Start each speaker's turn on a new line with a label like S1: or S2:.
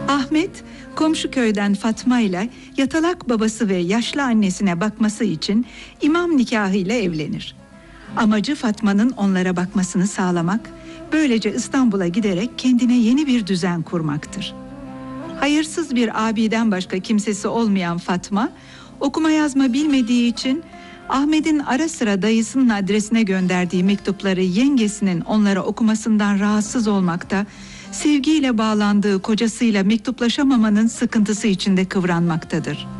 S1: Ahmet, komşu köyden Fatma ile yatalak babası ve yaşlı annesine bakması için imam nikahıyla evlenir. Amacı Fatma'nın onlara bakmasını sağlamak, böylece İstanbul'a giderek kendine yeni bir düzen kurmaktır. Hayırsız bir abiden başka kimsesi olmayan Fatma, okuma yazma bilmediği için Ahmet'in ara sıra dayısının adresine gönderdiği mektupları yengesinin onlara okumasından rahatsız olmakta, sevgiyle bağlandığı kocasıyla mektuplaşamamanın sıkıntısı içinde kıvranmaktadır.